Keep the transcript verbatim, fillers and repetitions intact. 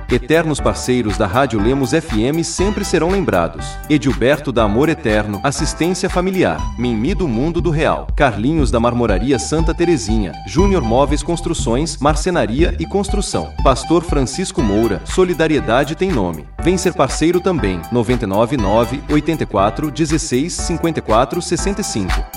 Eternos parceiros da Rádio Lemos F M sempre serão lembrados. Edilberto da Amor Eterno, Assistência Familiar, Mimi do Mundo do Real, Carlinhos da Marmoraria Santa Terezinha, Júnior Móveis Construções, Marcenaria e Construção, Pastor Francisco Moura, Solidariedade tem nome. Vem ser parceiro também, nove nove nove, oito quatro, um seis, cinco quatro, seis cinco.